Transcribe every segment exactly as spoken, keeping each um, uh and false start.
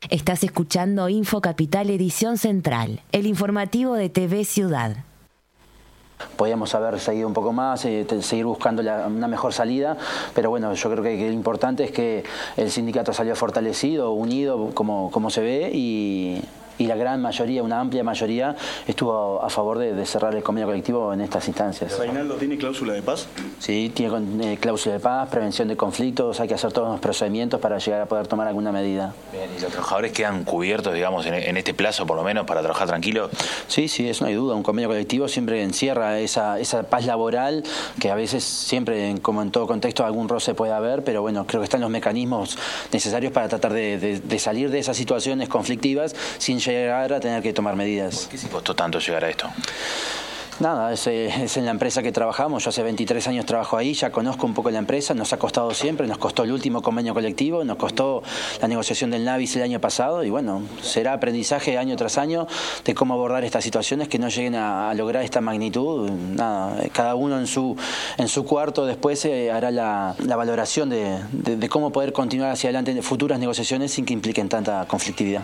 Estás escuchando Info Capital Edición Central, el informativo de T V Ciudad. Podíamos haber seguido un poco más, eh, seguir buscando la, una mejor salida, pero bueno, yo creo que, que lo importante es que el sindicato salió fortalecido, unido, como, como se ve, y, y la gran mayoría, una amplia mayoría, estuvo a, a favor de, de cerrar el convenio colectivo en estas instancias. ¿Reinaldo tiene cláusula de paz? Sí, tiene eh, cláusula de paz, prevención de conflictos, hay que hacer todos los procedimientos para llegar a poder tomar alguna medida. Bien, ¿y los trabajadores quedan cubiertos, digamos, en, en este plazo, por lo menos, para trabajar tranquilos? Sí, sí, eso no hay duda. Un convenio colectivo siempre encierra esa, esa paz laboral, que a veces siempre, como en todo contexto, algún roce puede haber, pero bueno, creo que están los mecanismos necesarios para tratar de, de, de salir de esas situaciones conflictivas sin llegar a tener que tomar medidas. ¿Por qué se costó tanto llegar a esto? Nada, es, es en la empresa que trabajamos. Yo hace veintitrés años trabajo ahí, ya conozco un poco la empresa, nos ha costado siempre, nos costó el último convenio colectivo, nos costó la negociación del Navis el año pasado y bueno, será aprendizaje año tras año de cómo abordar estas situaciones que no lleguen a, a lograr esta magnitud. Nada, cada uno en su, en su cuarto después eh, hará la, la valoración de, de, de cómo poder continuar hacia adelante en futuras negociaciones sin que impliquen tanta conflictividad.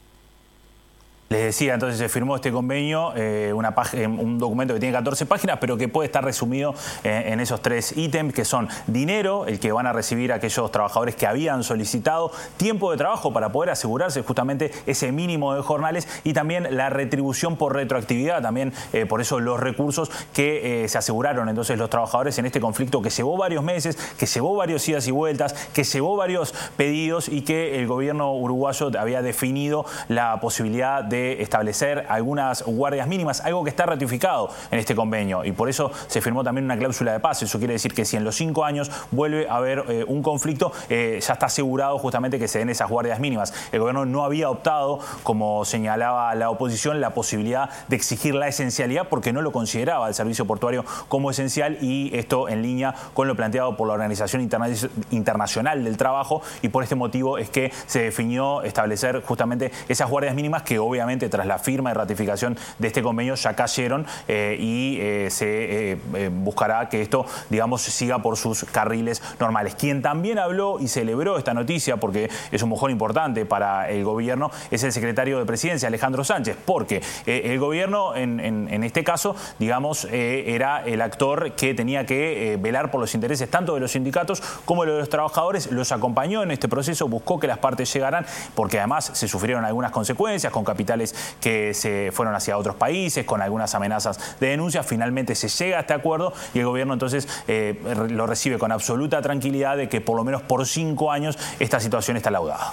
Les decía, entonces se firmó este convenio, eh, una un documento que tiene catorce páginas, pero que puede estar resumido eh, en esos tres ítems, que son dinero, el que van a recibir aquellos trabajadores que habían solicitado, tiempo de trabajo para poder asegurarse justamente ese mínimo de jornales y también la retribución por retroactividad, también eh, por eso los recursos que eh, se aseguraron entonces los trabajadores en este conflicto que llevó varios meses, que llevó varios idas y vueltas, que llevó varios pedidos y que el gobierno uruguayo había definido la posibilidad de de establecer algunas guardias mínimas, algo que está ratificado en este convenio y por eso se firmó también una cláusula de paz. Eso quiere decir que si en los cinco años vuelve a haber eh, un conflicto, eh, ya está asegurado justamente que se den esas guardias mínimas. El gobierno no había optado, como señalaba la oposición, la posibilidad de exigir la esencialidad porque no lo consideraba el servicio portuario como esencial y esto en línea con lo planteado por la Organización Interna Internacional del Trabajo y por este motivo es que se definió establecer justamente esas guardias mínimas que obviamente tras la firma y ratificación de este convenio ya cayeron eh, y eh, se eh, eh, buscará que esto, digamos, siga por sus carriles normales. Quien también habló y celebró esta noticia, porque es un mojón importante para el gobierno, es el secretario de Presidencia, Alejandro Sánchez, porque eh, el gobierno, en, en, en este caso, digamos, eh, era el actor que tenía que eh, velar por los intereses tanto de los sindicatos como de los trabajadores, los acompañó en este proceso, buscó que las partes llegaran, porque además se sufrieron algunas consecuencias con capitales que se fueron hacia otros países, con algunas amenazas de denuncia. Finalmente se llega a este acuerdo y el gobierno entonces eh, lo recibe con absoluta tranquilidad de que por lo menos por cinco años esta situación está laudada.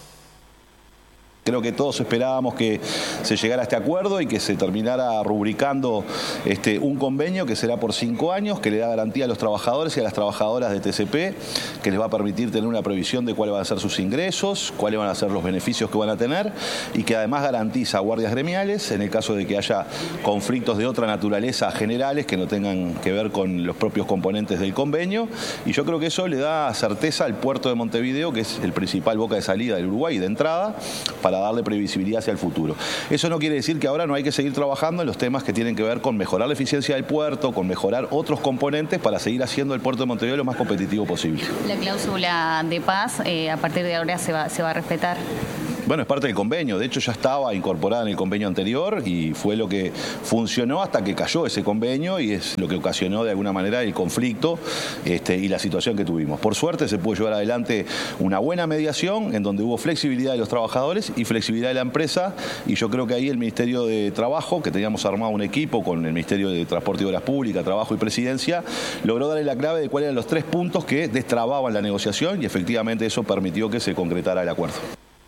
Creo que todos esperábamos que se llegara a este acuerdo y que se terminara rubricando este, un convenio que será por cinco años, que le da garantía a los trabajadores y a las trabajadoras de T C P, que les va a permitir tener una previsión de cuáles van a ser sus ingresos, cuáles van a ser los beneficios que van a tener y que además garantiza guardias gremiales en el caso de que haya conflictos de otra naturaleza generales que no tengan que ver con los propios componentes del convenio. Y yo creo que eso le da certeza al puerto de Montevideo, que es el principal boca de salida del Uruguay y de entrada, para darle previsibilidad hacia el futuro. Eso no quiere decir que ahora no hay que seguir trabajando en los temas que tienen que ver con mejorar la eficiencia del puerto, con mejorar otros componentes para seguir haciendo el puerto de Montevideo lo más competitivo posible. La cláusula de paz, eh, a partir de ahora se va, se va a respetar. Bueno, es parte del convenio, de hecho ya estaba incorporada en el convenio anterior y fue lo que funcionó hasta que cayó ese convenio y es lo que ocasionó de alguna manera el conflicto este, y la situación que tuvimos. Por suerte se pudo llevar adelante una buena mediación en donde hubo flexibilidad de los trabajadores y flexibilidad de la empresa y yo creo que ahí el Ministerio de Trabajo, que teníamos armado un equipo con el Ministerio de Transporte y Obras Públicas, Trabajo y Presidencia, logró darle la clave de cuáles eran los tres puntos que destrababan la negociación y efectivamente eso permitió que se concretara el acuerdo.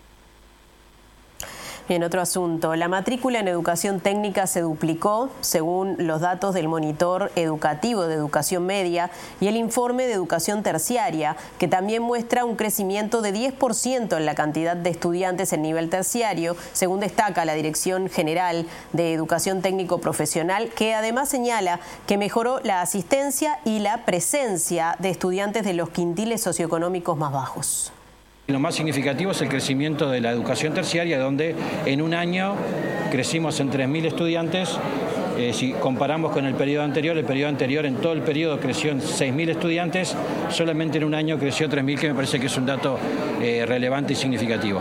En otro asunto, la matrícula en educación técnica se duplicó según los datos del Monitor Educativo de Educación Media y el informe de Educación Terciaria, que también muestra un crecimiento de diez por ciento en la cantidad de estudiantes en nivel terciario, según destaca la Dirección General de Educación Técnico Profesional, que además señala que mejoró la asistencia y la presencia de estudiantes de los quintiles socioeconómicos más bajos. Lo más significativo es el crecimiento de la educación terciaria, donde en un año crecimos en tres mil estudiantes. Eh, si comparamos con el periodo anterior, el periodo anterior en todo el periodo creció en seis mil estudiantes, solamente en un año creció tres mil, que me parece que es un dato eh, relevante y significativo.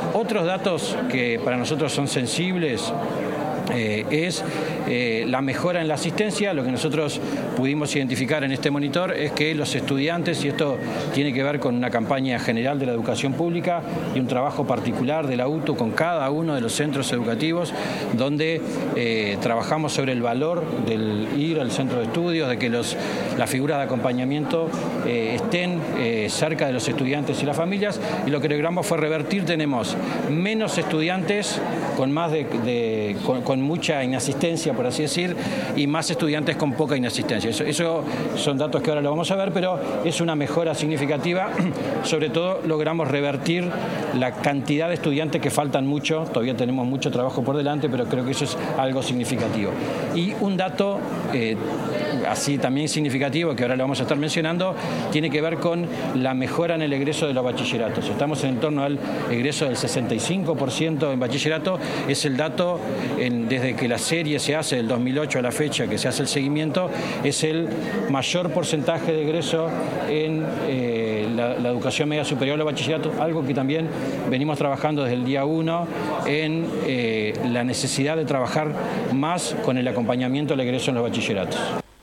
Otros datos que para nosotros son sensibles Eh, es eh, la mejora en la asistencia. Lo que nosotros pudimos identificar en este monitor es que los estudiantes, y esto tiene que ver con una campaña general de la educación pública y un trabajo particular de la U T U con cada uno de los centros educativos, donde eh, trabajamos sobre el valor del ir al centro de estudios, de que los, las figuras de acompañamiento eh, estén eh, cerca de los estudiantes y las familias, y lo que logramos fue revertir. Tenemos menos estudiantes con más de, de con, con mucha inasistencia, por así decir, y más estudiantes con poca inasistencia. Eso, eso son datos que ahora lo vamos a ver, pero es una mejora significativa. Sobre todo logramos revertir la cantidad de estudiantes que faltan mucho. Todavía tenemos mucho trabajo por delante, pero creo que eso es algo significativo. Y un dato eh, así también significativo, que ahora lo vamos a estar mencionando, tiene que ver con la mejora en el egreso de los bachilleratos. Estamos en torno al egreso del sesenta y cinco por ciento en bachillerato. Es el dato en desde que la serie se hace, del dos mil ocho a la fecha que se hace el seguimiento, es el mayor porcentaje de egreso en eh, la, la educación media superior o bachillerato, algo que también venimos trabajando desde el día uno en eh, la necesidad de trabajar más con el acompañamiento al egreso en los bachilleratos.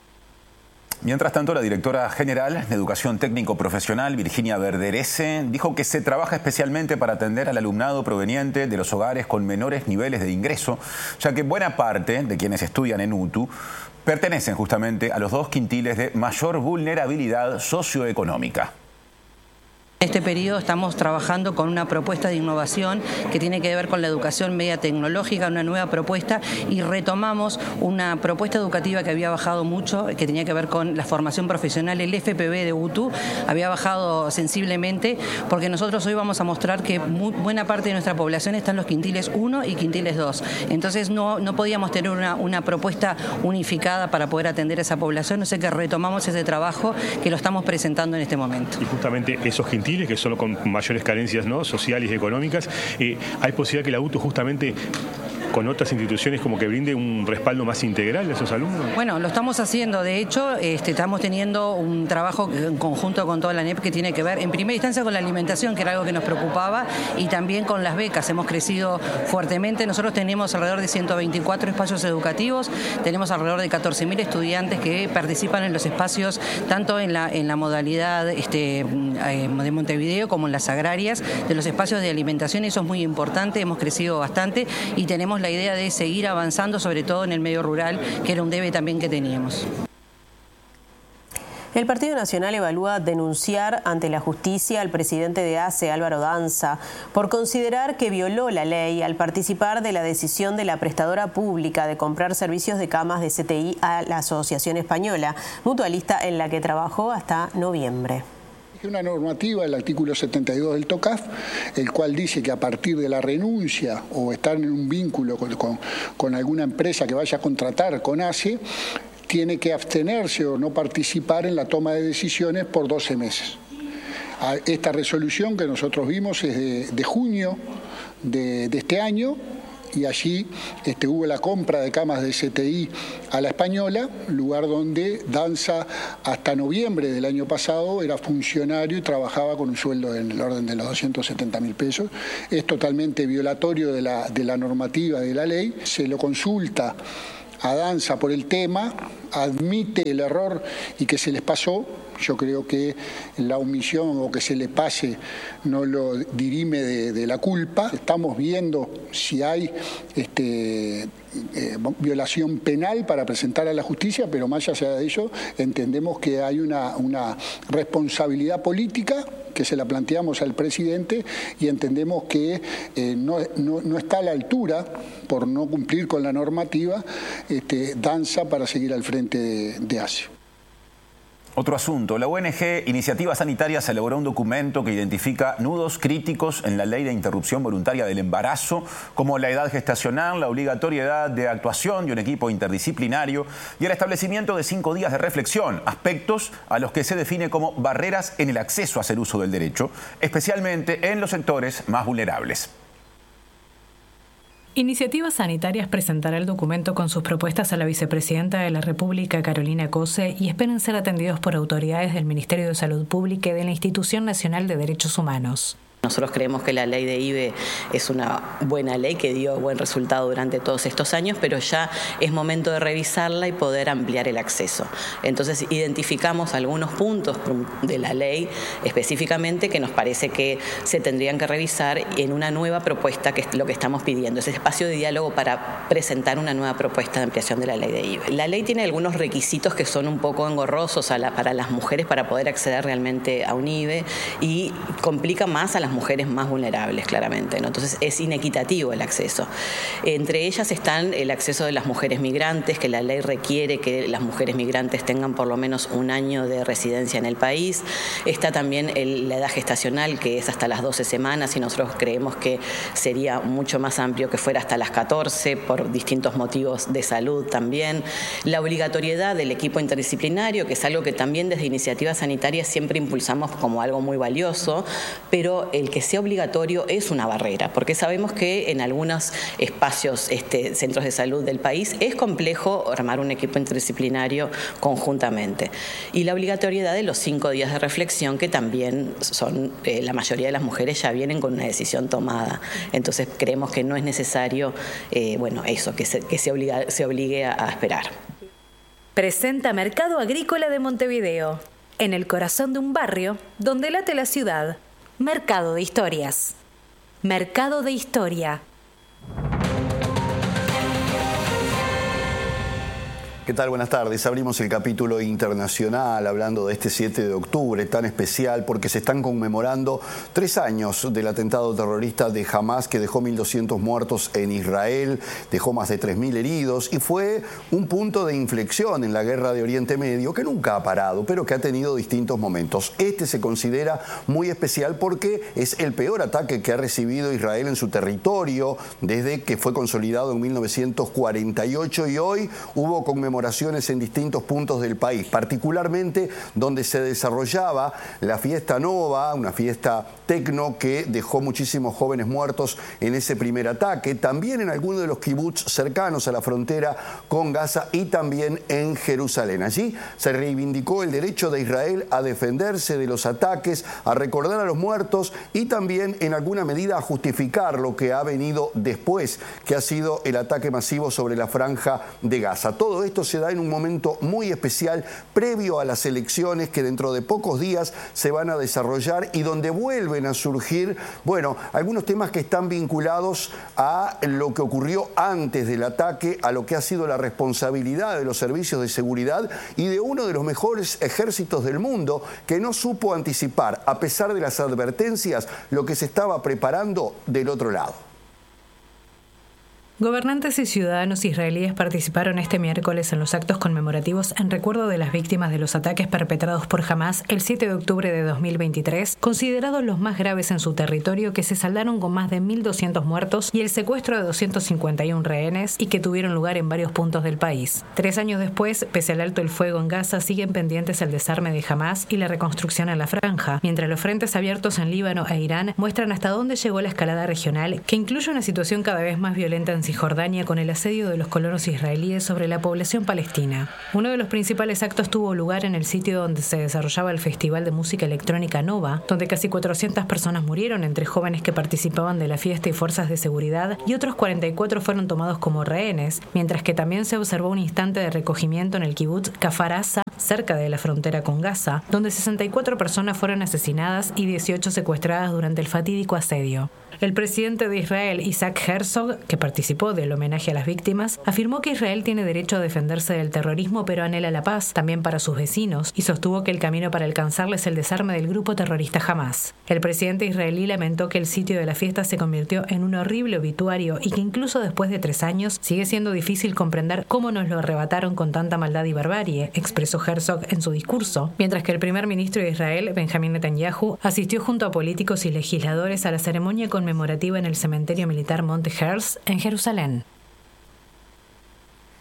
Mientras tanto, la directora general de Educación Técnico Profesional, Virginia Verderese, dijo que se trabaja especialmente para atender al alumnado proveniente de los hogares con menores niveles de ingreso, ya que buena parte de quienes estudian en U T U pertenecen justamente a los dos quintiles de mayor vulnerabilidad socioeconómica. En este periodo estamos trabajando con una propuesta de innovación que tiene que ver con la educación media tecnológica, una nueva propuesta, y retomamos una propuesta educativa que había bajado mucho, que tenía que ver con la formación profesional. El F P B de U T U había bajado sensiblemente, porque nosotros hoy vamos a mostrar que muy buena parte de nuestra población está en los quintiles uno y quintiles dos. Entonces no, no podíamos tener una, una propuesta unificada para poder atender a esa población, no sé que retomamos ese trabajo que lo estamos presentando en este momento. Y justamente esos quintiles, que son con mayores carencias, ¿no?, sociales y económicas, eh, hay posibilidad que la U T U justamente con otras instituciones como que brinde un respaldo más integral a esos alumnos? Bueno, lo estamos haciendo. De hecho, este, estamos teniendo un trabajo en conjunto con toda la N E P que tiene que ver, en primera instancia, con la alimentación, que era algo que nos preocupaba, y también con las becas. Hemos crecido fuertemente. Nosotros tenemos alrededor de ciento veinticuatro espacios educativos, tenemos alrededor de catorce mil estudiantes que participan en los espacios, tanto en la, en la modalidad este, de Montevideo como en las agrarias, de los espacios de alimentación. Eso es muy importante, hemos crecido bastante y tenemos la idea de seguir avanzando, sobre todo en el medio rural, que era un debe también que teníamos. El Partido Nacional evalúa denunciar ante la justicia al presidente de A C E, Álvaro Danza, por considerar que violó la ley al participar de la decisión de la prestadora pública de comprar servicios de camas de C T I a la Asociación Española, mutualista en la que trabajó hasta noviembre. Una normativa, el artículo setenta y dos del TOCAF, el cual dice que a partir de la renuncia o estar en un vínculo con, con, con alguna empresa que vaya a contratar con A C E, tiene que abstenerse o no participar en la toma de decisiones por doce meses. Esta resolución que nosotros vimos es de, de junio de, de este año, y allí este, hubo la compra de camas de C T I a la Española, lugar donde Danza hasta noviembre del año pasado era funcionario y trabajaba con un sueldo en el orden de los doscientos setenta mil pesos. Es totalmente violatorio de la, de la normativa de la ley. Se lo consulta a Danza por el tema, admite el error y que se les pasó. Yo creo que la omisión o que se le pase no lo dirime de, de la culpa. Estamos viendo si hay este, eh, violación penal para presentar a la justicia, pero más allá de ello entendemos que hay una, una responsabilidad política que se la planteamos al presidente y entendemos que eh, no, no, no está a la altura, por no cumplir con la normativa, este, Danza para seguir al frente de, de A C E. Otro asunto. La O N G Iniciativas Sanitarias elaboró un documento que identifica nudos críticos en la ley de interrupción voluntaria del embarazo, como la edad gestacional, la obligatoriedad de actuación de un equipo interdisciplinario y el establecimiento de cinco días de reflexión, aspectos a los que se define como barreras en el acceso a hacer uso del derecho, especialmente en los sectores más vulnerables. Iniciativas Sanitarias presentará el documento con sus propuestas a la vicepresidenta de la República, Carolina Cose, y esperan ser atendidos por autoridades del Ministerio de Salud Pública y de la Institución Nacional de Derechos Humanos. Nosotros creemos que la ley de I V E es una buena ley que dio buen resultado durante todos estos años, pero ya es momento de revisarla y poder ampliar el acceso. Entonces identificamos algunos puntos de la ley específicamente que nos parece que se tendrían que revisar en una nueva propuesta, que es lo que estamos pidiendo, ese espacio de diálogo para presentar una nueva propuesta de ampliación de la ley de I V E. La ley tiene algunos requisitos que son un poco engorrosos a la, para las mujeres para poder acceder realmente a un I V E y complica más a las mujeres más vulnerables, claramente, ¿no? Entonces es inequitativo el acceso. Entre ellas están el acceso de las mujeres migrantes, que la ley requiere que las mujeres migrantes tengan por lo menos un año de residencia en el país. Está también el, la edad gestacional, que es hasta las doce semanas, y nosotros creemos que sería mucho más amplio que fuera hasta las catorce, por distintos motivos de salud también. La obligatoriedad del equipo interdisciplinario, que es algo que también desde Iniciativa Sanitaria siempre impulsamos como algo muy valioso, pero el que sea obligatorio es una barrera, porque sabemos que en algunos espacios, este, centros de salud del país, es complejo armar un equipo interdisciplinario conjuntamente. Y la obligatoriedad de los cinco días de reflexión, que también son, eh, la mayoría de las mujeres ya vienen con una decisión tomada. Entonces creemos que no es necesario, eh, bueno, eso, que se, que se, obliga, se obligue a, a esperar. Presenta Mercado Agrícola de Montevideo, en el corazón de un barrio donde late la ciudad. Mercado de Historias. Mercado de Historia. ¿Qué tal? Buenas tardes. Abrimos el capítulo internacional hablando de este siete de octubre tan especial porque se están conmemorando tres años del atentado terrorista de Hamás que dejó mil doscientos muertos en Israel, dejó más de tres mil heridos y fue un punto de inflexión en la guerra de Oriente Medio que nunca ha parado, pero que ha tenido distintos momentos. Este se considera muy especial porque es el peor ataque que ha recibido Israel en su territorio desde que fue consolidado en mil novecientos cuarenta y ocho y hoy hubo conmemoraciones en distintos puntos del país, particularmente donde se desarrollaba la fiesta Nova, una fiesta tecno que dejó muchísimos jóvenes muertos en ese primer ataque, también en algunos de los kibbutz cercanos a la frontera con Gaza y también en Jerusalén. Allí se reivindicó el derecho de Israel a defenderse de los ataques, a recordar a los muertos y también en alguna medida a justificar lo que ha venido después, que ha sido el ataque masivo sobre la franja de Gaza. Todo esto se da en un momento muy especial previo a las elecciones que dentro de pocos días se van a desarrollar y donde vuelven a surgir, bueno, algunos temas que están vinculados a lo que ocurrió antes del ataque, a lo que ha sido la responsabilidad de los servicios de seguridad y de uno de los mejores ejércitos del mundo que no supo anticipar, a pesar de las advertencias, lo que se estaba preparando del otro lado. Gobernantes y ciudadanos israelíes participaron este miércoles en los actos conmemorativos en recuerdo de las víctimas de los ataques perpetrados por Hamás el siete de octubre de dos mil veintitrés, considerados los más graves en su territorio, que se saldaron con más de mil doscientos muertos y el secuestro de doscientos cincuenta y uno rehenes y que tuvieron lugar en varios puntos del país. Tres años después, pese al alto el fuego en Gaza, siguen pendientes el desarme de Hamás y la reconstrucción en la franja, mientras los frentes abiertos en Líbano e Irán muestran hasta dónde llegó la escalada regional, que incluye una situación cada vez más violenta en Cisjordania con el asedio de los colonos israelíes sobre la población palestina. Uno de los principales actos tuvo lugar en el sitio donde se desarrollaba el Festival de Música Electrónica Nova, donde casi cuatrocientas personas murieron, entre jóvenes que participaban de la fiesta y fuerzas de seguridad, y otros cuarenta y cuatro fueron tomados como rehenes, mientras que también se observó un instante de recogimiento en el kibbutz Kfar Aza, cerca de la frontera con Gaza, donde sesenta y cuatro personas fueron asesinadas y dieciocho secuestradas durante el fatídico asedio. El presidente de Israel, Isaac Herzog, que participó del homenaje a las víctimas, afirmó que Israel tiene derecho a defenderse del terrorismo, pero anhela la paz, también para sus vecinos, y sostuvo que el camino para alcanzarla es el desarme del grupo terrorista Hamás. El presidente israelí lamentó que el sitio de la fiesta se convirtió en un horrible obituario y que incluso después de tres años sigue siendo difícil comprender cómo nos lo arrebataron con tanta maldad y barbarie, expresó Herzog en su discurso, mientras que el primer ministro de Israel, Benjamín Netanyahu, asistió junto a políticos y legisladores a la ceremonia conmemorativa en el cementerio militar Monte Herzl en Jerusalén.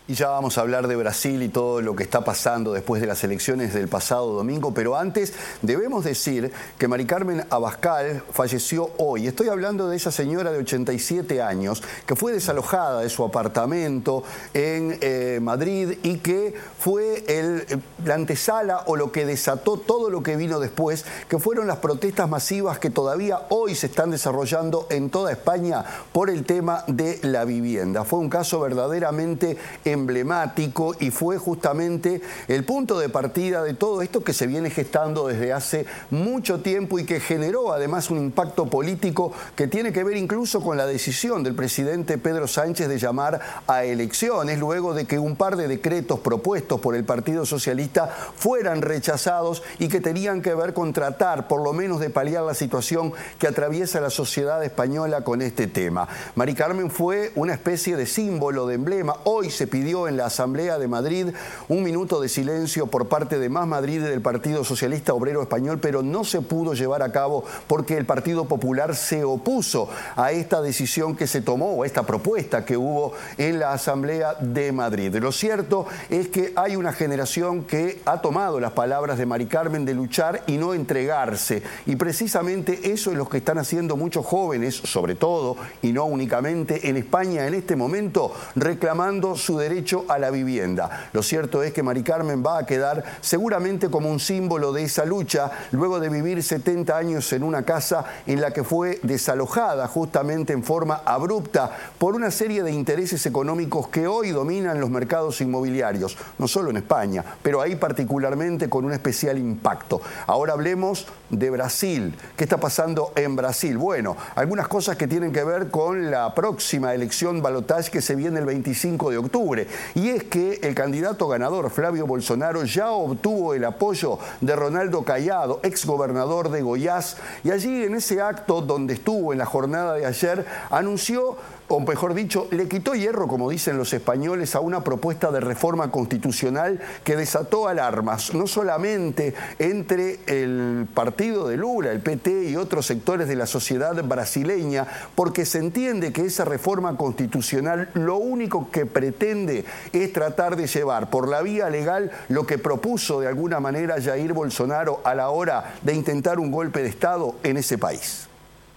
Y ya vamos a hablar de Brasil y todo lo que está pasando después de las elecciones del pasado domingo, pero antes debemos decir que Mari Carmen Abascal falleció hoy. Estoy hablando de esa señora de ochenta y siete años que fue desalojada de su apartamento en eh, Madrid y que fue el, la antesala o lo que desató todo lo que vino después, que fueron las protestas masivas que todavía hoy se están desarrollando en toda España por el tema de la vivienda. Fue un caso verdaderamente emblemático y fue justamente el punto de partida de todo esto que se viene gestando desde hace mucho tiempo y que generó además un impacto político que tiene que ver incluso con la decisión del presidente Pedro Sánchez de llamar a elecciones luego de que un par de decretos propuestos por el Partido Socialista fueran rechazados y que tenían que ver con tratar por lo menos de paliar la situación que atraviesa la sociedad española con este tema. Mari Carmen fue una especie de símbolo, de emblema. Hoy se pidió en la Asamblea de Madrid un minuto de silencio por parte de Más Madrid y del Partido Socialista Obrero Español, pero no se pudo llevar a cabo porque el Partido Popular se opuso a esta decisión que se tomó, o a esta propuesta que hubo en la Asamblea de Madrid. Lo cierto es que hay una generación que ha tomado las palabras de Mari Carmen de luchar y no entregarse, y precisamente eso es lo que están haciendo muchos jóvenes, sobre todo, y no únicamente en España en este momento, reclamando su derecho a la vivienda. Lo cierto es que Mari Carmen va a quedar seguramente como un símbolo de esa lucha luego de vivir setenta años en una casa en la que fue desalojada justamente en forma abrupta por una serie de intereses económicos que hoy dominan los mercados inmobiliarios, no solo en España, pero ahí particularmente con un especial impacto. Ahora hablemos de Brasil. ¿Qué está pasando en Brasil? Bueno, algunas cosas que tienen que ver con la próxima elección balotaje que se viene el veinticinco de octubre. Y es que el candidato ganador, Flavio Bolsonaro, ya obtuvo el apoyo de Ronaldo Caiado, exgobernador de Goiás, y allí en ese acto donde estuvo en la jornada de ayer, anunció, o mejor dicho, le quitó hierro, como dicen los españoles, a una propuesta de reforma constitucional que desató alarmas, no solamente entre el partido de Lula, el P T y otros sectores de la sociedad brasileña, porque se entiende que esa reforma constitucional lo único que pretende es tratar de llevar por la vía legal lo que propuso de alguna manera Jair Bolsonaro a la hora de intentar un golpe de Estado en ese país.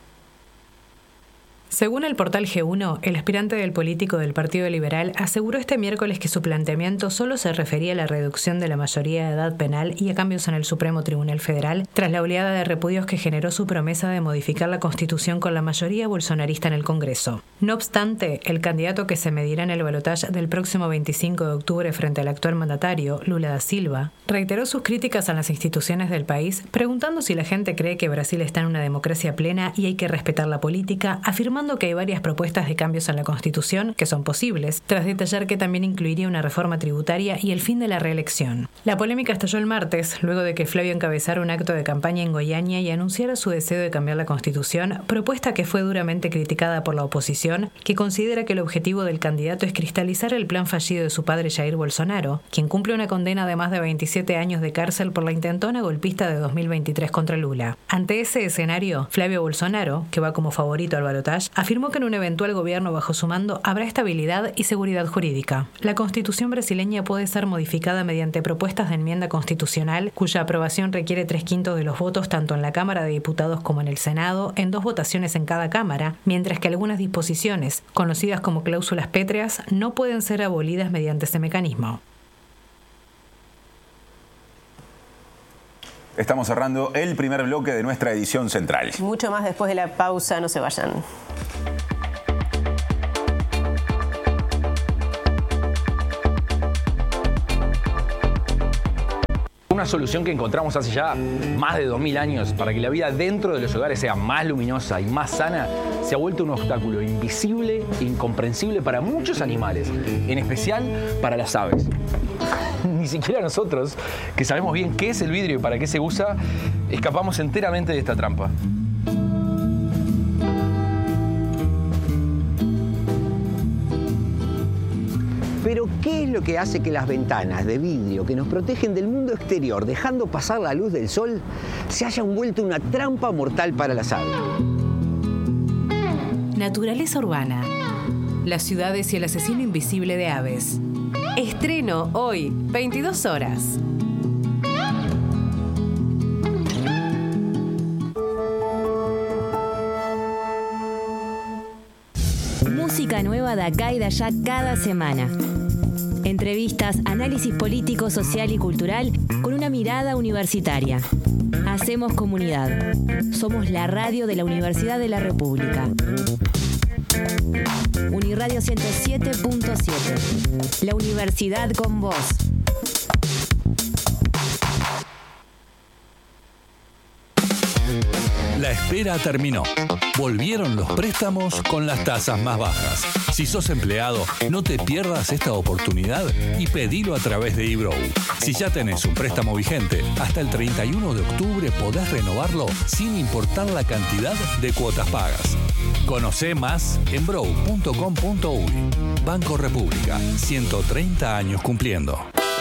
Según el portal G uno, el aspirante del político del Partido Liberal aseguró este miércoles que su planteamiento solo se refería a la reducción de la mayoría de edad penal y a cambios en el Supremo Tribunal Federal, tras la oleada de repudios que generó su promesa de modificar la Constitución con la mayoría bolsonarista en el Congreso. No obstante, el candidato que se medirá en el balotaje del próximo veinticinco de octubre frente al actual mandatario, Lula da Silva, reiteró sus críticas a las instituciones del país, preguntando si la gente cree que Brasil está en una democracia plena y hay que respetar la política, afirmando que hay varias propuestas de cambios en la Constitución que son posibles, tras detallar que también incluiría una reforma tributaria y el fin de la reelección. La polémica estalló el martes, luego de que Flavio encabezara un acto de campaña en Goiânia y anunciara su deseo de cambiar la Constitución, propuesta que fue duramente criticada por la oposición, que considera que el objetivo del candidato es cristalizar el plan fallido de su padre Jair Bolsonaro, quien cumple una condena de más de veintisiete años de cárcel por la intentona golpista de dos mil veintitrés contra Lula. Ante ese escenario, Flavio Bolsonaro, que va como favorito al balotaje, afirmó que en un eventual gobierno bajo su mando habrá estabilidad y seguridad jurídica. La Constitución brasileña puede ser modificada mediante propuestas de enmienda constitucional, cuya aprobación requiere tres quintos de los votos tanto en la Cámara de Diputados como en el Senado, en dos votaciones en cada cámara, mientras que algunas disposiciones, conocidas como cláusulas pétreas, no pueden ser abolidas mediante ese mecanismo. Estamos cerrando el primer bloque de nuestra edición central. Mucho más después de la pausa, no se vayan. Una solución que encontramos hace ya más de dos mil años para que la vida dentro de los hogares sea más luminosa y más sana, se ha vuelto un obstáculo invisible e incomprensible para muchos animales, en especial para las aves. Ni siquiera nosotros, que sabemos bien qué es el vidrio y para qué se usa, escapamos enteramente de esta trampa. Pero, ¿qué es lo que hace que las ventanas de vidrio que nos protegen del mundo exterior, dejando pasar la luz del sol, se hayan vuelto una trampa mortal para las aves? Naturaleza urbana. Las ciudades y el asesino invisible de aves. Estreno hoy, veintidós horas. Música nueva de acá y de allá cada semana. Entrevistas, análisis político, social y cultural con una mirada universitaria. Hacemos comunidad. Somos la radio de la Universidad de la República. Uniradio ciento siete punto siete. La universidad con vos. La espera terminó. Volvieron los préstamos con las tasas más bajas. Si sos empleado, no te pierdas esta oportunidad y pedilo a través de eBrow. Si ya tenés un préstamo vigente, hasta el treinta y uno de octubre podés renovarlo sin importar la cantidad de cuotas pagas. Conocé más en brow punto com punto uy. Banco República, ciento treinta años cumpliendo.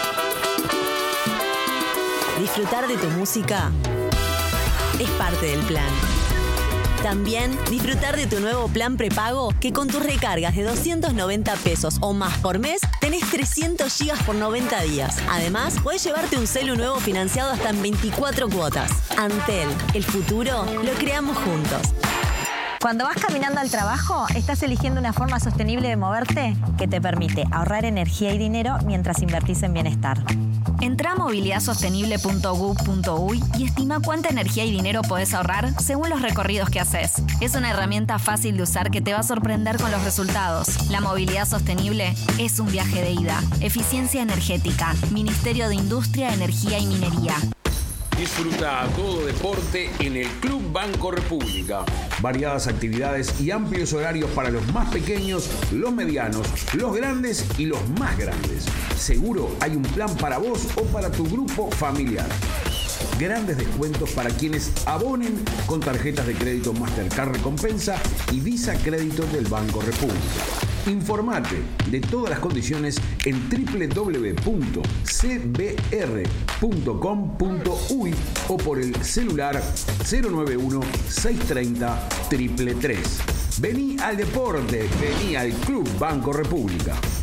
Disfrutar de tu música es parte del plan. También disfrutar de tu nuevo plan prepago que con tus recargas de doscientos noventa pesos o más por mes tenés trescientos gigas por noventa días. Además, podés llevarte un celu nuevo financiado hasta en veinticuatro cuotas. Antel, el futuro lo creamos juntos. Cuando vas caminando al trabajo, estás eligiendo una forma sostenible de moverte que te permite ahorrar energía y dinero mientras invertís en bienestar. Entrá a movilidad sostenible punto gov punto uy y estima cuánta energía y dinero podés ahorrar según los recorridos que haces. Es una herramienta fácil de usar que te va a sorprender con los resultados. La movilidad sostenible es un viaje de ida. Eficiencia energética. Ministerio de Industria, Energía y Minería. Disfruta a todo deporte en el Club Banco República. Variadas actividades y amplios horarios para los más pequeños, los medianos, los grandes y los más grandes. Seguro hay un plan para vos o para tu grupo familiar. Grandes descuentos para quienes abonen con tarjetas de crédito Mastercard Recompensa y Visa Crédito del Banco República. Informate de todas las condiciones en doble u doble u doble u punto c b r punto com punto uy o por el celular cero nueve uno, seis tres cero, tres tres tres. Vení al deporte, vení al Club Banco República.